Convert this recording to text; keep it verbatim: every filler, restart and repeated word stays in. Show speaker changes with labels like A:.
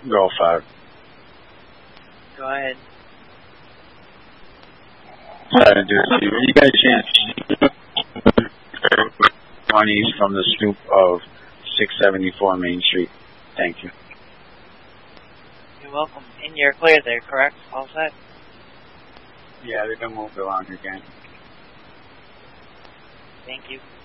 A: Go five.
B: Go ahead.
A: Uh, just, you guys chance monies from the scoop of six seventy-four Main Street. Thank you.
B: You're welcome. And you're clear there, correct? All set?
A: Yeah, they can move along again.
B: Thank you.